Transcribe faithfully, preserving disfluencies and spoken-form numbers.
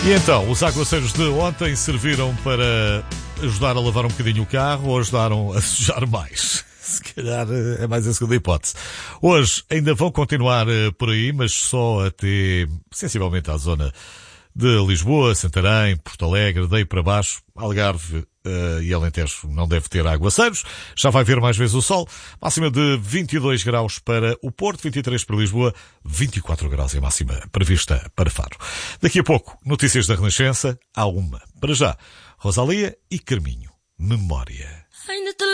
E então, os aguaceiros de ontem serviram para ajudar a lavar um bocadinho o carro ou ajudaram a sujar mais? Se calhar é mais a segunda hipótese. Hoje ainda vão continuar por aí, mas só até sensivelmente à zona de Lisboa, Santarém, Porto Alegre, daí para baixo, Algarve uh, e Alentejo não deve ter aguaceiros. Já vai ver mais vezes o sol. Máxima de vinte e dois graus para o Porto, vinte e três para Lisboa, vinte e quatro graus é a máxima prevista para Faro. Daqui a pouco, notícias da Renascença, há uma. Para já, Rosalia e Carminho. Memória.